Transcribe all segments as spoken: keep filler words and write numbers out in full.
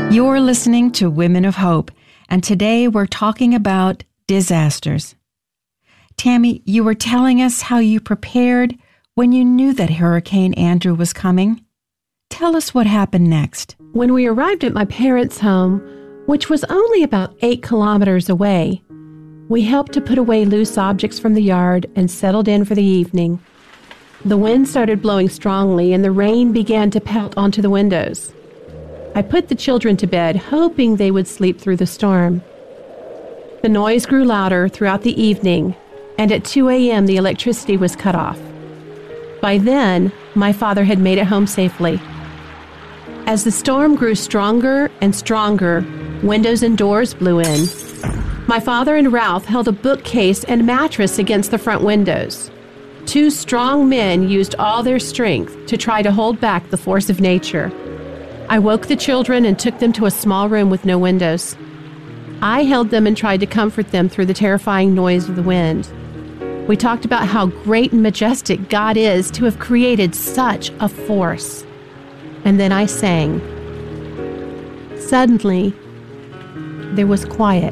You're listening to Women of Hope, and today we're talking about disasters. Tammy, you were telling us how you prepared when you knew that Hurricane Andrew was coming. Tell us what happened next. When we arrived at my parents' home, which was only about eight kilometers away, we helped to put away loose objects from the yard and settled in for the evening. The wind started blowing strongly and the rain began to pelt onto the windows. I put the children to bed, hoping they would sleep through the storm. The noise grew louder throughout the evening, and at two a.m. the electricity was cut off. By then, my father had made it home safely. As the storm grew stronger and stronger, windows and doors blew in. My father and Ralph held a bookcase and mattress against the front windows. Two strong men used all their strength to try to hold back the force of nature. I woke the children and took them to a small room with no windows. I held them and tried to comfort them through the terrifying noise of the wind. We talked about how great and majestic God is to have created such a force. And then I sang. Suddenly, there was quiet.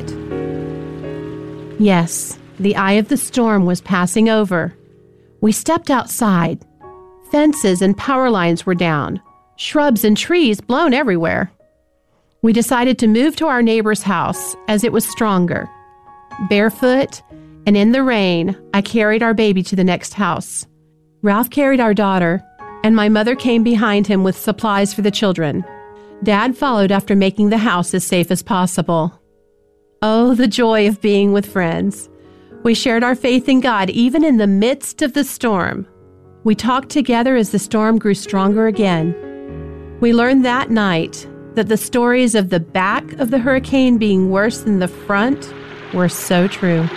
Yes, the eye of the storm was passing over. We stepped outside. Fences and power lines were down. Shrubs and trees blown everywhere. We decided to move to our neighbor's house as it was stronger. Barefoot and in the rain, I carried our baby to the next house. Ralph carried our daughter, and my mother came behind him with supplies for the children. Dad followed after making the house as safe as possible. Oh, the joy of being with friends. We shared our faith in God even in the midst of the storm. We talked together as the storm grew stronger again. We learned that night that the stories of the back of the hurricane being worse than the front were so true.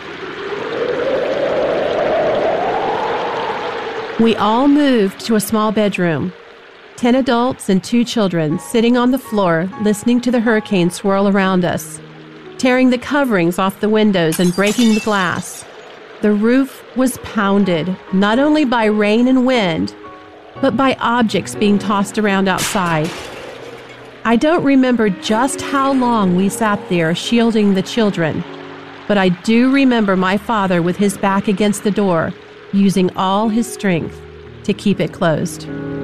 We all moved to a small bedroom. Ten adults and two children sitting on the floor listening to the hurricane swirl around us, tearing the coverings off the windows and breaking the glass. The roof was pounded, not only by rain and wind, but by objects being tossed around outside. I don't remember just how long we sat there shielding the children, but I do remember my father with his back against the door, using all his strength to keep it closed.